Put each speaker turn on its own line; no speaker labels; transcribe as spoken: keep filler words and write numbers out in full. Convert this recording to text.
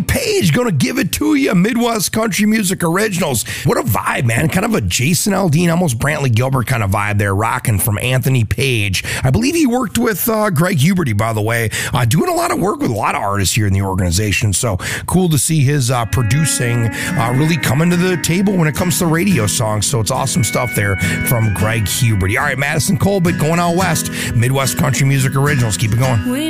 Anthony Page, gonna give it to you. Midwest Country Music Originals. What a vibe, man. Kind of a Jason Aldean, almost Brantley Gilbert kind of vibe there, rocking from Anthony Page. I believe he worked with uh, Greg Huberty, by the way, uh, doing a lot of work with a lot of artists here in the organization. So cool to see his uh, producing uh, really coming to the table when it comes to radio songs. So it's awesome stuff there from Greg Huberty. All right, Madison Colbert going out west. Midwest Country Music Originals. Keep it going.